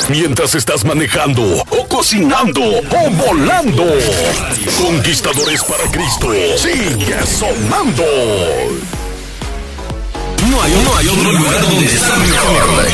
mientras estás manejando o cocinando o volando. Conquistadores para Cristo. Sigue sonando. No hay otro lugar donde estar mejor.